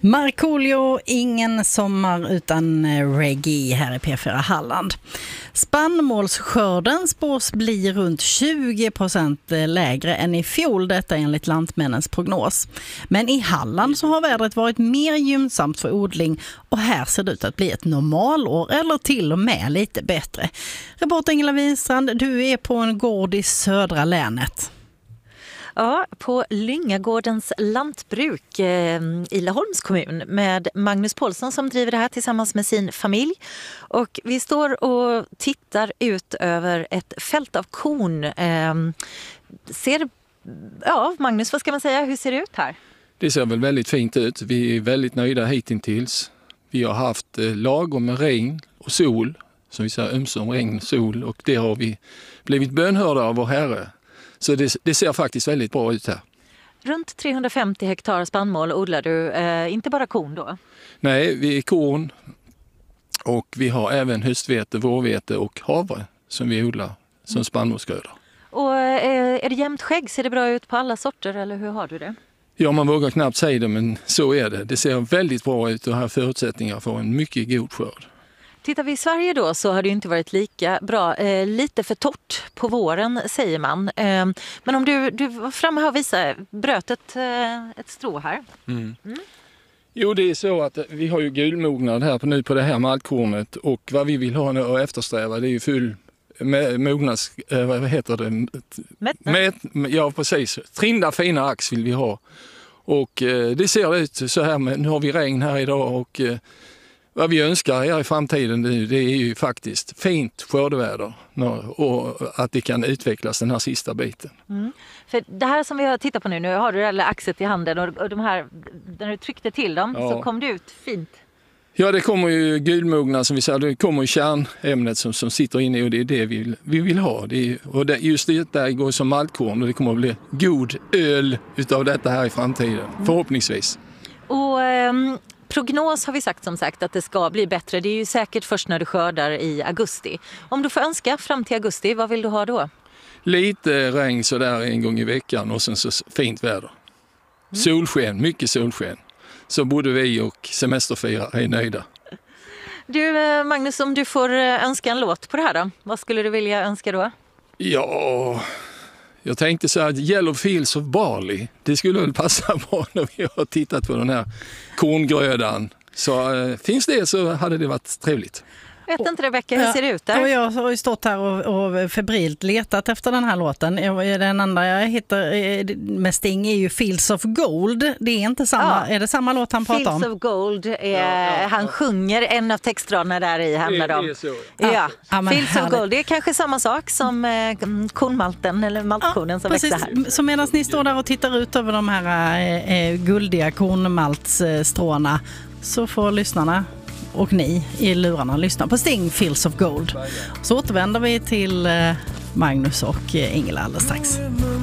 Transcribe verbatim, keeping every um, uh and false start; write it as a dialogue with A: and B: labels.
A: Markoolio, ingen sommar utan reggae här i P fyra Halland. Spannmålsskörden spås bli runt tjugo procent lägre än i fjol, detta enligt Lantmännens prognos. Men i Halland så har vädret varit mer gynnsamt för odling och här ser det ut att bli ett normalår eller till och med lite bättre. Reporter Ingela Winstrand, du är på en gård i södra länet.
B: Ja, på Lyngagårdens lantbruk eh, i Laholms kommun med Magnus Paulsson som driver det här tillsammans med sin familj. Och vi står och tittar ut över ett fält av korn. Eh, ser, ja, Magnus, vad ska man säga? Hur ser det ut här?
C: Det ser väl väldigt fint ut. Vi är väldigt nöjda hittills. Vi har haft eh, lagom med regn och sol, som vi säger ömsom regn och sol, och det har vi blivit bönhörda av vår Herre. Så det, det ser faktiskt väldigt bra ut här.
B: Runt trehundrafemtio hektar spannmål odlar du, eh, inte bara korn då?
C: Nej, vi är korn och vi har även höstvete, vårvete och havre som vi odlar som spannmålsgrödor.
B: Och eh, är det jämnt skägg? Ser det bra ut på alla sorter eller hur har du det?
C: Ja, man vågar knappt säga det, men så är det. Det ser väldigt bra ut och har förutsättningar för en mycket god skörd.
B: Tittar vi i Sverige då så har det inte varit lika bra. Eh, lite för torrt på våren säger man. Eh, men om du, du var framme här och visade, bröt ett, eh, ett strå här. Mm. Mm.
C: Jo, det är så att vi har ju gulmognad här på, nu på det här maltkornet och vad vi vill ha nu och eftersträva det är ju full mognads, eh, vad heter det? Mät, ja, precis. Trinda fina ax vill vi ha. Och eh, det ser ut så här, men nu har vi regn här idag och eh, vad vi önskar här i framtiden nu, det är ju faktiskt fint skördeväder och att det kan utvecklas den här sista biten. Mm.
B: För det här som vi har tittat på nu, nu har du det där axet i handen och de här, när du tryckte till dem ja. Så kom det ut fint.
C: Ja, det kommer ju gulmogna som vi säger, det kommer ju kärnämnet som, som sitter inne och det är det vi vill, vi vill ha. Det är, och det, just det där går som maltkorn och det kommer att bli god öl utav detta här i framtiden, mm. förhoppningsvis.
B: Och... Um... Prognos har vi sagt som sagt att det ska bli bättre. Det är ju säkert först när du skördar i augusti. Om du får önska fram till augusti, vad vill du ha då?
C: Lite regn så där en gång i veckan och sen så fint väder. Mm. Solsken, mycket solsken. Så både vi och semesterfirare är nöjda.
B: Du Magnus, om du får önska en låt på det här då, vad skulle du vilja önska då?
C: Ja... Jag tänkte så att Yellow Fields of Barley, det skulle väl passa bra när vi har tittat på den här korngrödan. Så äh, finns det så hade det varit trevligt.
B: Vet inte Rebecka, hur ser det ut där?
A: Och jag har ju stått här och, och febrilt letat efter den här låten. Den enda jag hittar med Sting är ju Fields of Gold. Det är inte samma, ja. Är det samma låt han pratar
B: Fields
A: om?
B: Fields of Gold, är, ja, ja, han ja. sjunger en av textraderna där i handlar om.
C: Det är så.
B: Ja.
A: Ja. Ja,
B: Fields härligt. Of Gold, det är kanske samma sak som eh, kornmalten eller maltkornen ja, som precis. Växer här.
A: Så medan ni står där och tittar ut över de här eh, guldiga kornmaltsstråna så får lyssnarna och ni i lurarna lyssna på Sting, Fields of Gold. Så återvänder vi till Magnus och Ingela alldeles strax.